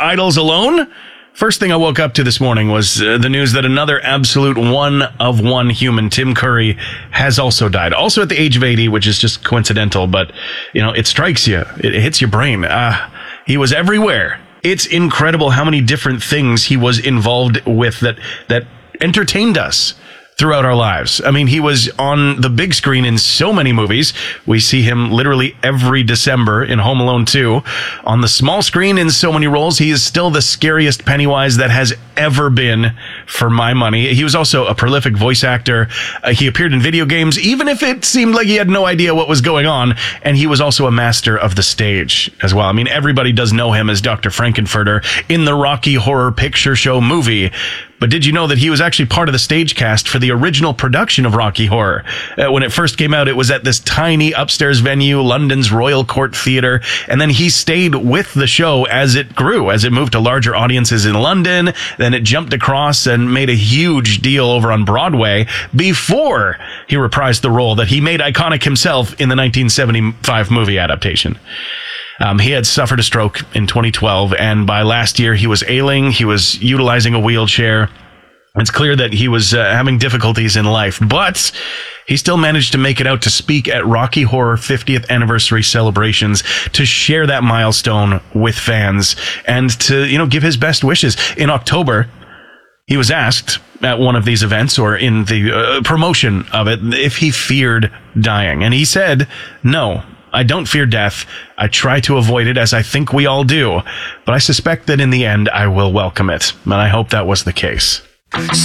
idols alone. First thing I woke up to this morning was the news that another absolute one of one human, Tim Curry, has also died. Also at the age of 80, which is just coincidental, but, it strikes you. It hits your brain. He was everywhere. It's incredible how many different things he was involved with that entertained us throughout our lives. I mean, he was on the big screen in so many movies. We see him literally every December in Home Alone 2. On the small screen in so many roles, he is still the scariest Pennywise that has ever been, for my money. He was also a prolific voice actor. He appeared in video games, even if it seemed like he had no idea what was going on. And he was also a master of the stage as well. I mean, everybody does know him as Dr. Frankenfurter in the Rocky Horror Picture Show movie. But did you know that he was actually part of the stage cast for the original production of Rocky Horror? When it first came out, it was at this tiny upstairs venue, London's Royal Court Theatre. And then he stayed with the show as it grew, as it moved to larger audiences in London. Then it jumped across and made a huge deal over on Broadway before he reprised the role that he made iconic himself in the 1975 movie adaptation. He had suffered a stroke in 2012, and by last year he was ailing. He was utilizing a wheelchair. It's clear that he was having difficulties in life, but he still managed to make it out to speak at Rocky Horror 50th anniversary celebrations to share that milestone with fans and to, give his best wishes. In October, he was asked at one of these events or in the promotion of it if he feared dying, and he said, "No. I don't fear death. I try to avoid it, as I think we all do. But I suspect that in the end, I will welcome it. And I hope that was the case."